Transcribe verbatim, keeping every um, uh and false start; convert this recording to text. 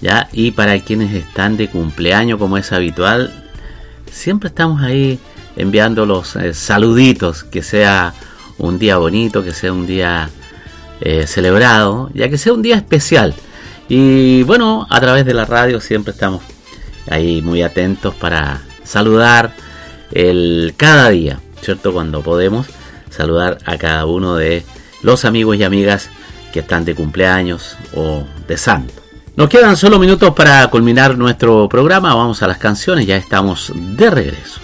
¿ya? Y para quienes están de cumpleaños, como es habitual, siempre estamos ahí enviando los eh, saluditos, que sea un día bonito, que sea un día eh, celebrado, ya que sea un día especial. Y bueno, a través de la radio siempre estamos ahí muy atentos para saludar el cada día, ¿cierto? Cuando podemos saludar a cada uno de los amigos y amigas que están de cumpleaños o de santo. Nos quedan solo minutos para culminar nuestro programa. Vamos a las canciones, ya estamos de regreso.